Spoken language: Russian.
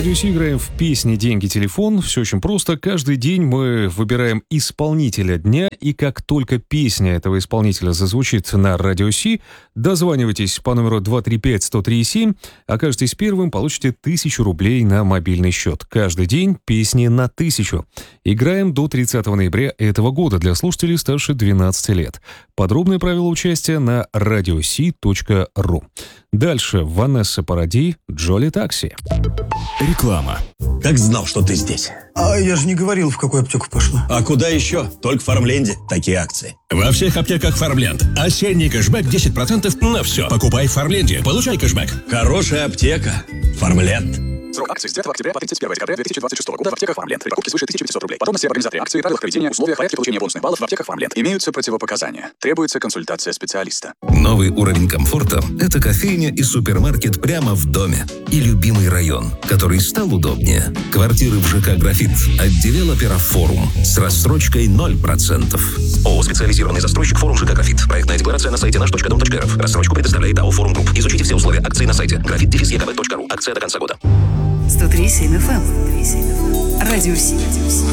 Радио Си играем в песни, деньги, телефон. Все очень просто. Каждый день мы выбираем исполнителя дня, и как только песня этого исполнителя зазвучит на Радио Си, дозванивайтесь по номеру 235-103-7, окажетесь первым, получите 1000 рублей на мобильный счет. Каждый день песни на 1000. Играем до 30 ноября этого года для слушателей старше 12 лет. Подробные правила участия на radiosi.ru. Дальше Ванесса Паради, Джоли Такси. Реклама. Так знал, что ты здесь. А я же не говорил, в какую аптеку пошла. А куда еще? Только в Фармленде такие акции. Во всех аптеках Фармленд. Осенний кэшбэк 10% на все. Покупай в Фармленде, получай кэшбэк. Хорошая аптека. Фармленд. Срок акции с 9 октября по 31 декабря 2026 года в аптеках Фармленд. При покупке свыше 1500 рублей. Подробности об организаторе акции, правилах проведения, условиях, порядке получения бонусных баллов в аптеках Фармленд. Имеются противопоказания. Требуется консультация специалиста. Новый уровень комфорта – это кофейня и супермаркет прямо в доме. И любимый район, который стал удобнее. Квартиры в ЖК «Графит» от девелопера «Форум» с рассрочкой 0%. ООО «Специализированный застройщик «Форум ЖК Графит». Проектная декларация на сайте наш.дом.рф. Рассрочку предоставляет АО «Форум Групп». Изучите все условия акции на сайте grafit-ekb.ru. Акция до конца года. 103.7 FM. Радио Си.